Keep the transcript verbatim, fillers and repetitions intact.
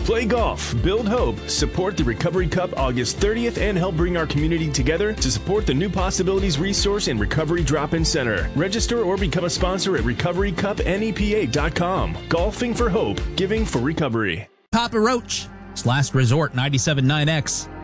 Play golf, build hope, support the Recovery Cup August thirtieth, and help bring our community together to support the New Possibilities Resource and Recovery Drop-In Center. Register or become a sponsor at recovery cup N E P A dot com. Golfing for hope, giving for recovery. Papa Roach. It's Last Resort ninety-seven point nine X.